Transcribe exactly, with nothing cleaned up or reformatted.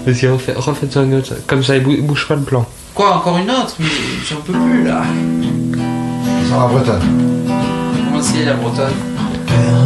Vas-y, refais, refaites une autre. Comme ça, il bou- bouge pas le plan. Quoi, encore une autre? Mais j'en peux plus là. Sans la bretonne. Comment c'est la bretonne?